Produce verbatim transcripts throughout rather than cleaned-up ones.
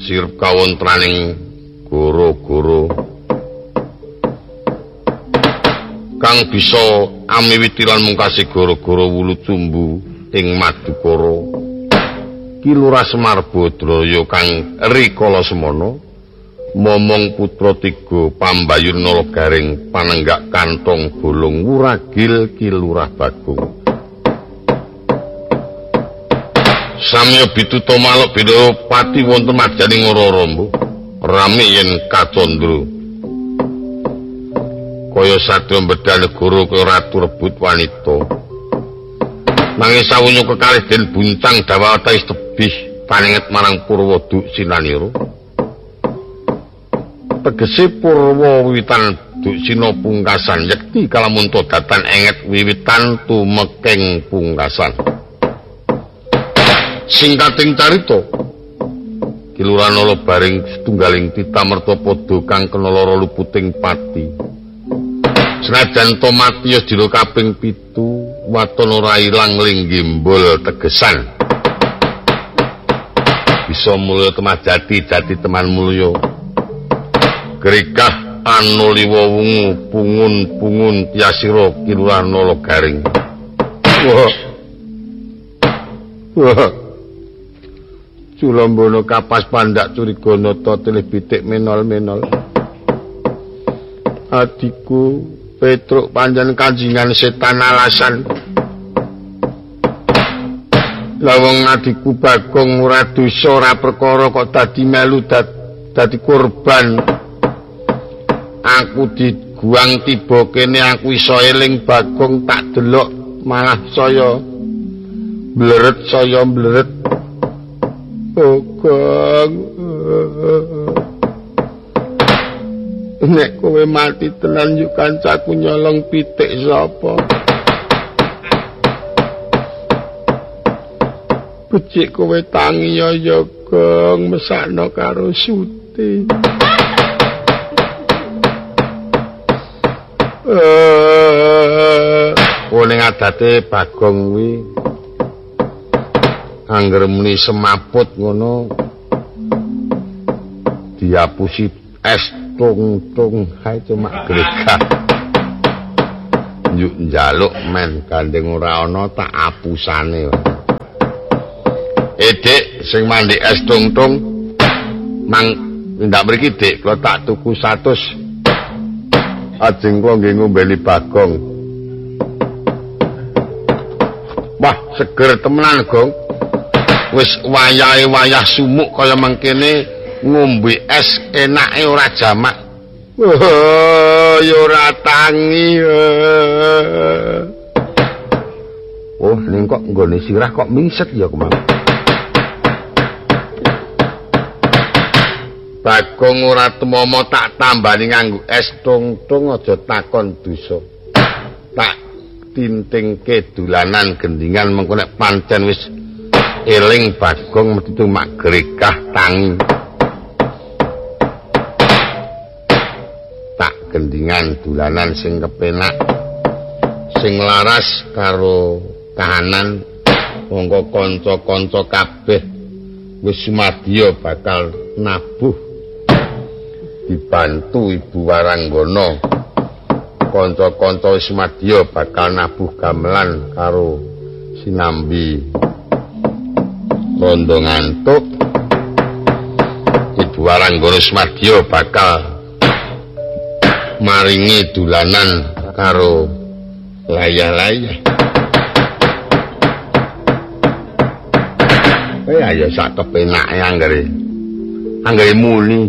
sirep kawontraning goro-goro kang bisa amiwiti lan mungkasi goro-goro wulu cumbu ing Madukara Ki Lurah Semar Badraya kang rikala semana momong putra tiga pambayun Nalagaring panenggak kantong bolong wuragil Ki Lurah Bagong samya bituta maluk beda pati wonten majaning ora-ora mbuh rame yen kacandra kaya sadya mbedal negara kaya ratu rebut wanita nanging sawunya kekalih den buncang dawata is tebih paninget marang Purwoduk Sinanira tegese Purwa wiwitan Duksina pungkasan yekti kalamunta datan enget wiwitan tumekeng pungkasan singkating carita Ki Lurah Nalabaring setunggaling titah merta padha kang kena lara luputing pati senajan to mati ya dina kaping pitu waton ora ilang linggembol tegesan bisa mulya temah jati jati teman mulya grikah anuliwa wungu pungun-pungun tiasira Ki Lurah Nalagaring wah wah Julambana kapas pandak curiga nata tilih bitik menol-menol adiku Petruk panjen kanjingan setan alasan lawang adiku Bagong ora dosa ora perkara kok dadi melu dadi korban aku diguang tiba kene aku iso eling Bagong tak delok malah saya bleret saya bleret Bagong nek kowe mati tenan yuk kancaku nyolong pitik sapa becik kowe tangi ya ya Gong mesakno karo Suti eh ning adate Bagong kuwi angger muni semaput ngono diapusi es tung-tung hai cuma greka njuk njaluk men gandeng ora ana tak apusane Dik sing mandi es tung-tung mang ndak mriki Dik kula tak tuku seratus ajeng kula nggih ngombeni Bagong wah seger temenan Gong wis wayahe wayah sumuk kaya mangkene ngombe es enake ora jamak oh ya ora tangi oh ning kok nggone sirah kok mingset ya kemang Bagong ora temomo tak tambani nganggo es tung-tung aja takon dosa tak tintingke dolanan gendingan mengko nek pancen wis eling Bagong mesti mak grekah tangi tak gendingan dolanan sing kepenak sing laras karo kahanan monggo kanca-kanca kabeh wis sumadya bakal nabuh dibantu Ibu Waranggana kanca-kanca wis sumadya bakal nabuh gamelan karo sinambi rondo ngantuk Ibu Waranggana Sumadya bakal maringi dolanan karo layah-layah eh ayo sak kepenake anggere anggere muni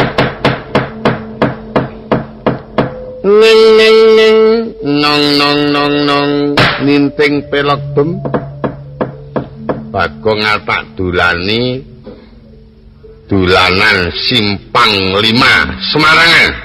ning ning ning nong nong nong nong ninting pelok bem Bagong tak dolani dolanan Simpang lima Semarangan